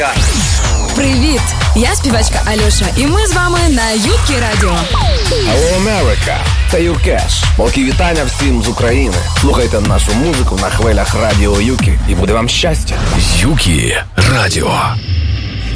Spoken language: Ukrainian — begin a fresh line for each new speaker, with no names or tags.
Привіт! Я співачка Альоша, і ми з вами на Юкі Радіо.
Hello, America! Це Юкеш. Великі вітання всім з України. Слухайте нашу музику на хвилях Радіо Юкі і буде вам щастя.
Юкі Радіо.